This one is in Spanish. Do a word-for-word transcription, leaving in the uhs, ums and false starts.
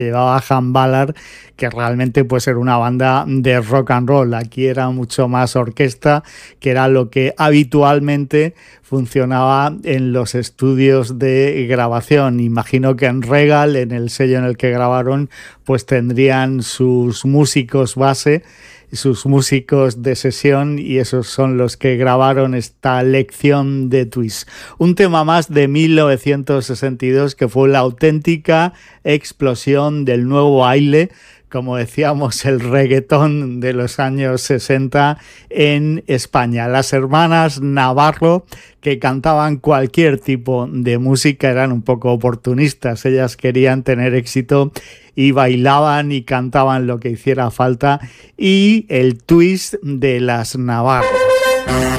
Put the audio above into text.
llevaba Han Ballard, que realmente pues era una banda de rock and roll. Aquí era mucho más orquesta, que era lo que habitualmente funcionaba en los estudios de grabación. Imagino que en Regal, en el sello en el que grabaron, pues tendrían sus músicos base, sus músicos de sesión, y esos son los que grabaron esta lección de Twist. Un tema más de mil novecientos sesenta y dos que fue la auténtica explosión del nuevo baile, como decíamos, el reggaetón de los años sesenta en España. Las hermanas Navarro, que cantaban cualquier tipo de música, eran un poco oportunistas. Ellas querían tener éxito y bailaban y cantaban lo que hiciera falta, y el twist de las Navarro.